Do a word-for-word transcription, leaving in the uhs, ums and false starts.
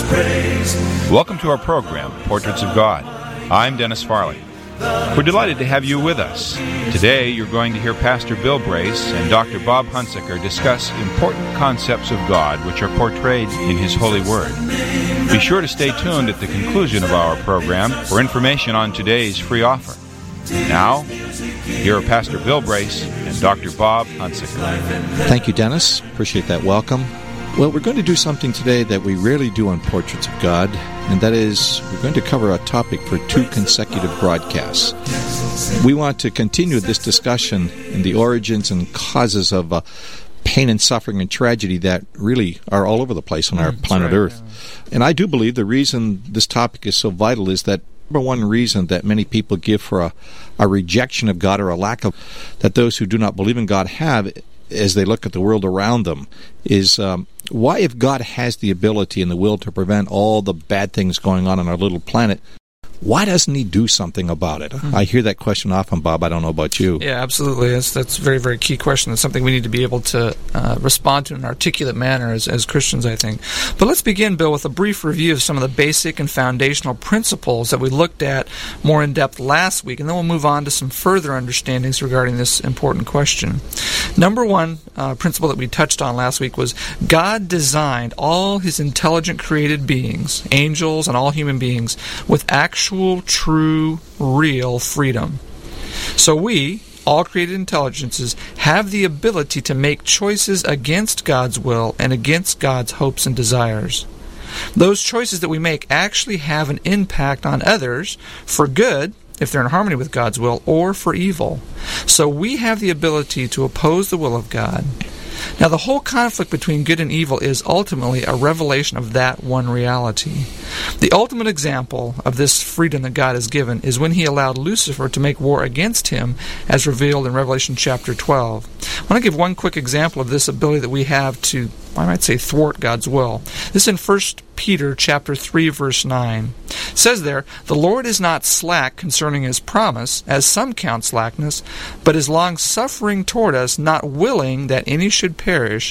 praise. Welcome to our program, Portraits of God. I'm Dennis Farley. We're delighted to have you with us. Today you're going to hear Pastor Bill Brace and Doctor Bob Hunsaker discuss important concepts of God which are portrayed in His holy Word. Be sure to stay tuned at the conclusion of our program for information on today's free offer. Now, here are Pastor Bill Brace and Doctor Bob Hunsaker. Thank you, Dennis. Appreciate that welcome. Well, we're going to do something today that we rarely do on Portraits of God, and that is we're going to cover a topic for two consecutive broadcasts. We want to continue this discussion in the origins and causes of uh, pain and suffering and tragedy that really are all over the place on our mm, planet right, Earth. Yeah. And I do believe the reason this topic is so vital is that number one reason that many people give for a, a rejection of God or a lack of, that those who do not believe in God have as they look at the world around them is um, why, if God has the ability and the will to prevent all the bad things going on on our little planet, why doesn't He do something about it? Mm-hmm. I hear that question often, Bob. I don't know about you. Yeah, absolutely. That's, that's a very, very key question. It's something we need to be able to uh, respond to in an articulate manner as, as Christians, I think. But let's begin, Bill, with a brief review of some of the basic and foundational principles that we looked at more in depth last week, and then we'll move on to some further understandings regarding this important question. Number one uh, principle that we touched on last week was God designed all His intelligent created beings, angels and all human beings, with actual true, real freedom. So we, all created intelligences, have the ability to make choices against God's will and against God's hopes and desires. Those choices that we make actually have an impact on others for good, if they're in harmony with God's will, or for evil. So we have the ability to oppose the will of God. Now, the whole conflict between good and evil is ultimately a revelation of that one reality. The ultimate example of this freedom that God has given is when He allowed Lucifer to make war against Him, as revealed in Revelation chapter twelve. I want to give one quick example of this ability that we have to, I might say, thwart God's will. This is in First Peter chapter three, verse nine. It says there, "The Lord is not slack concerning His promise, as some count slackness, but is long-suffering toward us, not willing that any should perish,